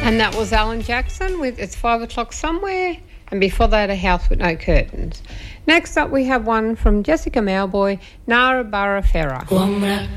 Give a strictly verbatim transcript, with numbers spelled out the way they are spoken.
And that was Alan Jackson with It's Five O'Clock Somewhere, and before that, A House with No Curtains. Next up, we have one from Jessica Mauboy, Nara Barra Ferra.